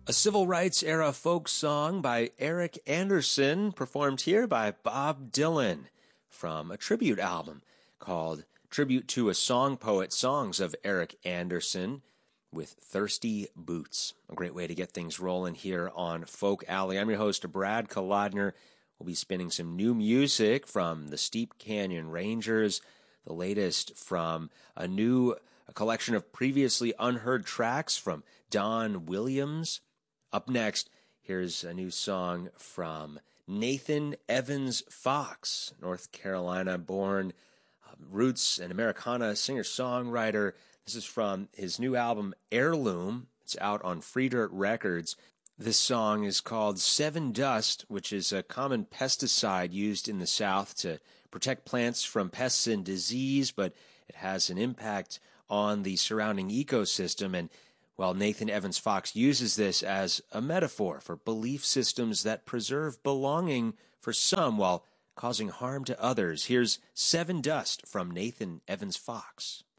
A civil rights era folk song by Eric Anderson, performed here by Bob Dylan from a tribute album called Tribute to a Song Poet, Songs of Eric Anderson with Thirsty Boots. A great way to get things rolling here on Folk Alley. I'm your host, Brad Kolodner. We'll be spinning some new music from the Steep Canyon Rangers, the latest from a collection of previously unheard tracks from Don Williams. Up next, here's a new song from Nathan Evans Fox, North Carolina born, roots and Americana singer-songwriter. This is from his new album, Heirloom. It's out on Free Dirt Records. This song is called Sevin-Dust, which is a common pesticide used in the South to protect plants from pests and disease, but it has an impact on the surrounding ecosystem. And while Nathan Evans Fox uses this as a metaphor for belief systems that preserve belonging for some while causing harm to others, here's Sevin-Dust from Nathan Evans Fox.